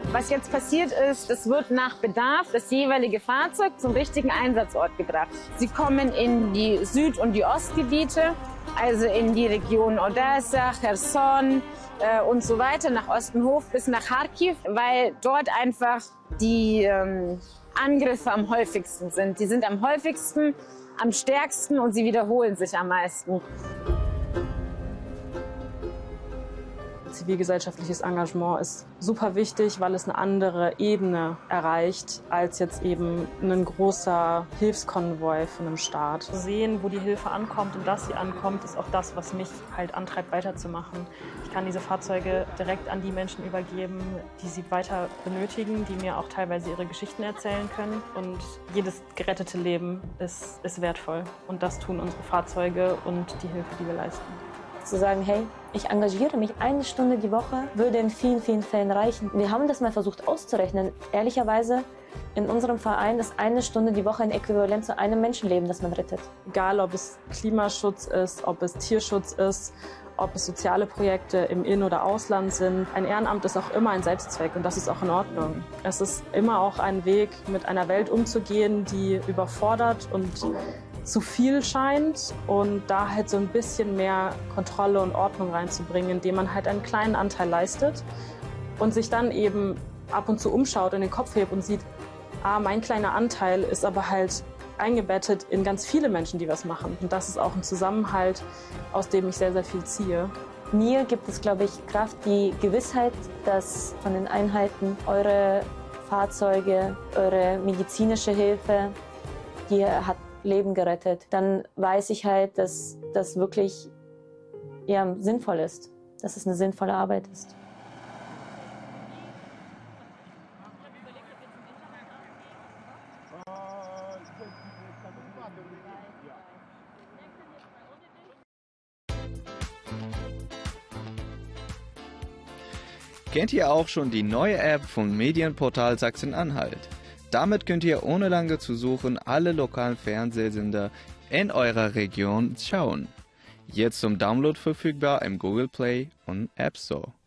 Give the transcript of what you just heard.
Was jetzt passiert ist, es wird nach Bedarf das jeweilige Fahrzeug zum richtigen Einsatzort gebracht. Sie kommen in die Süd- und die Ostgebiete, also in die Region Odessa, Cherson und so weiter, nach Ostenhof bis nach Kharkiv, weil dort einfach die Angriffe am häufigsten sind. Die sind am häufigsten, am stärksten und sie wiederholen sich am meisten. Zivilgesellschaftliches Engagement ist super wichtig, weil es eine andere Ebene erreicht als jetzt eben ein großer Hilfskonvoi von einem Staat. Zu sehen, wo die Hilfe ankommt und dass sie ankommt, ist auch das, was mich halt antreibt, weiterzumachen. Ich kann diese Fahrzeuge direkt an die Menschen übergeben, die sie weiter benötigen, die mir auch teilweise ihre Geschichten erzählen können. Und jedes gerettete Leben ist wertvoll. Und das tun unsere Fahrzeuge und die Hilfe, die wir leisten. Zu sagen, hey, ich engagiere mich 1 Stunde die Woche, würde in vielen, vielen Fällen reichen. Wir haben das mal versucht auszurechnen. Ehrlicherweise, in unserem Verein ist 1 Stunde die Woche ein Äquivalent zu einem Menschenleben, das man rettet. Egal, ob es Klimaschutz ist, ob es Tierschutz ist, ob es soziale Projekte im In- oder Ausland sind. Ein Ehrenamt ist auch immer ein Selbstzweck und das ist auch in Ordnung. Es ist immer auch ein Weg, mit einer Welt umzugehen, die überfordert und zu viel scheint und da halt so ein bisschen mehr Kontrolle und Ordnung reinzubringen, indem man halt einen kleinen Anteil leistet und sich dann eben ab und zu umschaut und den Kopf hebt und sieht, mein kleiner Anteil ist aber halt eingebettet in ganz viele Menschen, die was machen. Und das ist auch ein Zusammenhalt, aus dem ich sehr, sehr viel ziehe. Mir gibt es, glaube ich, Kraft, die Gewissheit, dass von den Einheiten eure Fahrzeuge, eure medizinische Hilfe, die hat Leben gerettet, dann weiß ich halt, dass das wirklich sinnvoll ist, dass es eine sinnvolle Arbeit ist. Kennt ihr auch schon die neue App vom Medienportal Sachsen-Anhalt? Damit könnt ihr ohne lange zu suchen alle lokalen Fernsehsender in eurer Region schauen. Jetzt zum Download verfügbar im Google Play und App Store.